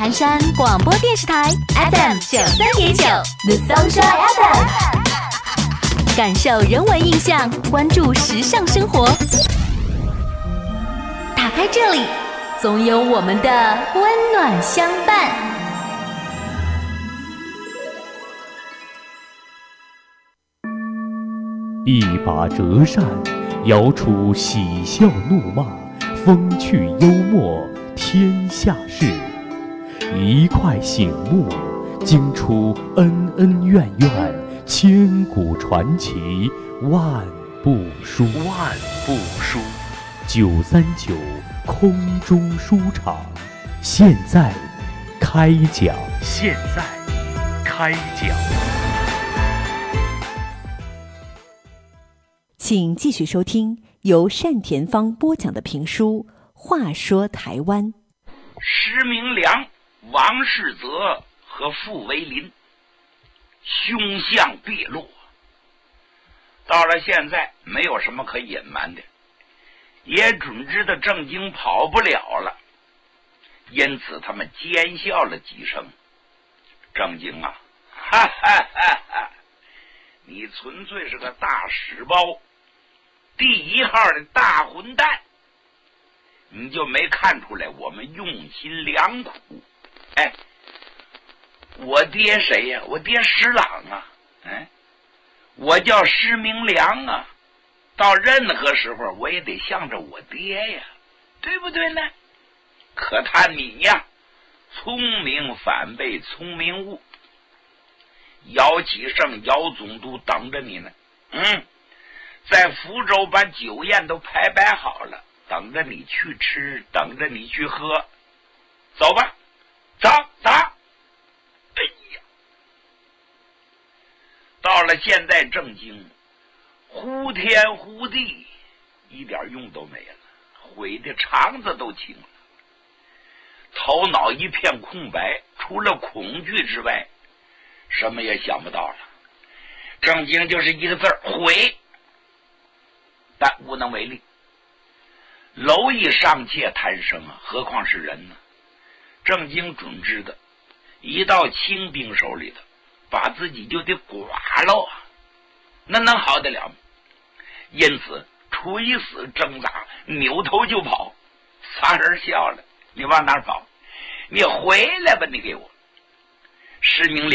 盘山广播电视台 FM93.9 The Sunshine FM， 感受人文印象，关注时尚生活。打开这里，总有我们的温暖相伴。 一把折扇，摇出喜笑怒骂，风趣幽默，天下事；一块醒目，惊出恩恩怨怨，千古传奇，万部书。939空中书场，现在开讲。 请继续收听由单田芳播讲的评书《话说台湾》。 施明良、王世泽和傅维林凶相毕露，到了现在没有什么可隐瞒的，也准知道郑经跑不了了，因此他们奸笑了几声。郑经啊，哈哈哈哈，你纯粹是个大屎包，第一号的大混蛋，你就没看出来我们用心良苦？哎，我爹谁呀？我爹施琅啊，我叫施明良啊，到任何时候我也得向着我爹呀，对不对呢？可他你呀，聪明反被聪明误，姚启圣、姚总督等着你呢，在福州把酒宴都排摆好了，等着你去吃，等着你去喝。走吧，走。哎呀，到了现在郑经呼天呼地，一点用都没了，悔的肠子都青了，头脑一片空白，除了恐惧之外什么也想不到了。郑经就是一个字儿，悔，但无能为力。蝼蚁尚且贪生啊，何况是人呢？郑经准知道，一到清兵手里头，把自己就得剐了啊，那能好得了吗？因此垂死挣扎，扭头就跑。仨人笑了，你往哪儿跑？你回来吧，你给我。施明